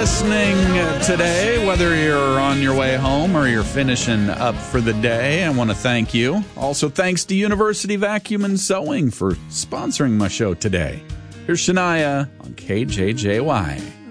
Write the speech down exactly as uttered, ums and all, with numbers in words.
listening today, whether you're on your way home or you're finishing up for the day. I want to thank you. Also, thanks to University Vacuum and Sewing for sponsoring my show today. Here's Shania on K J J Y.